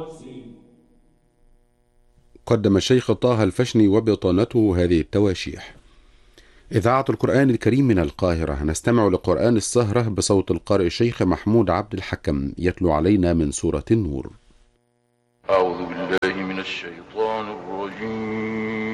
قدم الشيخ طه الفشني وبطانته هذه التواشيح. إذاعة القرآن الكريم من القاهرة، نستمع لقرآن السهرة بصوت القارئ الشيخ محمود عبد الحكم يتلو علينا من سورة النور. أعوذ بالله من الشيطان الرجيم.